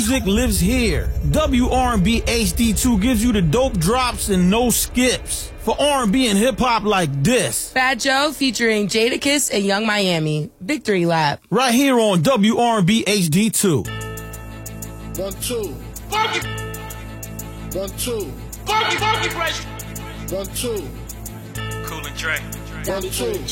music lives here. WRB HD2 gives you the dope drops and no skips. For R&B and hip-hop like this. Fat Joe featuring Jadakiss and Young Miami. Victory Lap. Right here on WRB HD2. 1, 2. Funky. 1, 2. Funky fresh. 1, 2. Cool and Dre. 1, 2.